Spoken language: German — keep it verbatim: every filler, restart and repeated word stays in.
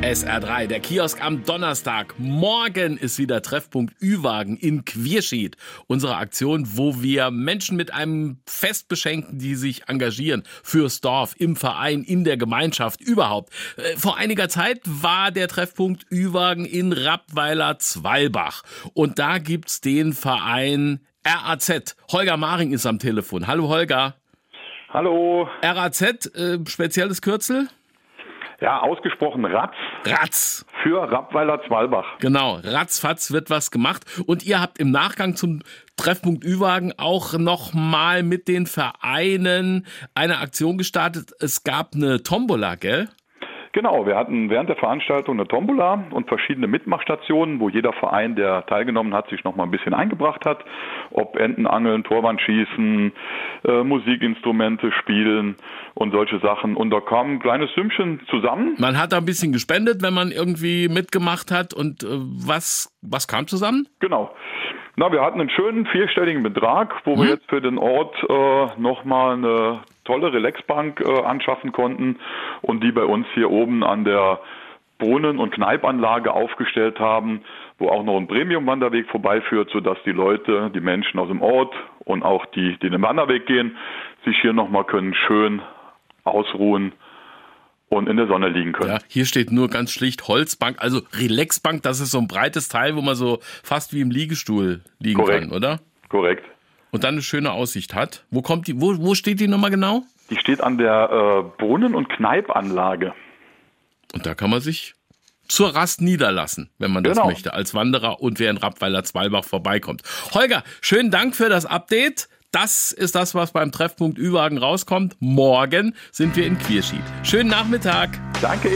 S R drei, der Kiosk am Donnerstag. Morgen ist wieder Treffpunkt Ü-Wagen in Quierschied. Unsere Aktion, wo wir Menschen mit einem Fest beschenken, die sich engagieren. Fürs Dorf, im Verein, in der Gemeinschaft, überhaupt. Vor einiger Zeit war der Treffpunkt Ü-Wagen in Rappweiler-Zwalbach. Und da gibt's den Verein R A Z. Holger Maring ist am Telefon. Hallo Holger. Hallo. R A Z, äh, spezielles Kürzel? Ja, ausgesprochen Ratz. Ratz. Für Rappweiler-Zwalbach. Genau, ratzfatz wird was gemacht. Und ihr habt im Nachgang zum Treffpunkt Ü-Wagen auch nochmal mit den Vereinen eine Aktion gestartet. Es gab eine Tombola, gell? Genau, wir hatten während der Veranstaltung eine Tombola und verschiedene Mitmachstationen, wo jeder Verein, der teilgenommen hat, sich noch mal ein bisschen eingebracht hat. Ob Entenangeln, Torwandschießen, äh, Musikinstrumente spielen und solche Sachen. Und da kam ein kleines Sümmchen zusammen. Man hat da ein bisschen gespendet, wenn man irgendwie mitgemacht hat. Und äh, was, was kam zusammen? Genau. Na, wir hatten einen schönen vierstelligen Betrag, wo hm. wir jetzt für den Ort äh, nochmal eine tolle Relaxbank äh, anschaffen konnten und die bei uns hier oben an der Brunnen- und Kneipanlage aufgestellt haben, wo auch noch ein Premium-Wanderweg vorbeiführt, sodass die Leute, die Menschen aus dem Ort und auch die, die den Wanderweg gehen, sich hier nochmal können schön ausruhen und in der Sonne liegen können. Ja, hier steht nur ganz schlicht Holzbank, also Relaxbank, das ist so ein breites Teil, wo man so fast wie im Liegestuhl liegen Korrekt. kann, oder? Korrekt. Und dann eine schöne Aussicht hat. Wo kommt die, wo, wo steht die nochmal genau? Die steht an der äh, Brunnen- und Kneipanlage. Und da kann man sich zur Rast niederlassen, wenn man das genau. möchte, als Wanderer und wer in Rappweiler-Zwalbach vorbeikommt. Holger, schönen Dank für das Update. Das ist das, was beim Treffpunkt Ü-Wagen rauskommt. Morgen sind wir in Quierschied. Schönen Nachmittag. Danke.